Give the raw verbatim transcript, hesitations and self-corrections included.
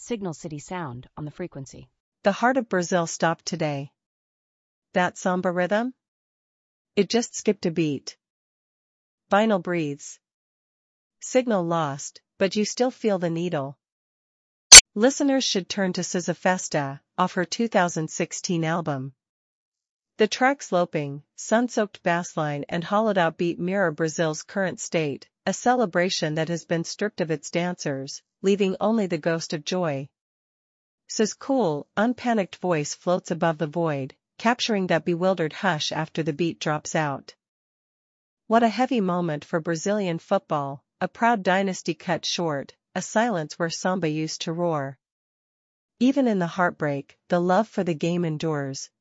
Signal City sound on the frequency. The heart of Brazil stopped today. That samba rhythm? It just skipped a beat. Vinyl breathes. Signal lost, but you still feel the needle. Listeners should turn to SZA Festa, off her two thousand sixteen album. The track's loping, sun-soaked bassline and hollowed-out beat mirror Brazil's current state, a celebration that has been stripped of its dancers, leaving only the ghost of joy. SZA's cool, unpanicked voice floats above the void, capturing that bewildered hush after the beat drops out. What a heavy moment for Brazilian football, a proud dynasty cut short, a silence where samba used to roar. Even in the heartbreak, the love for the game endures,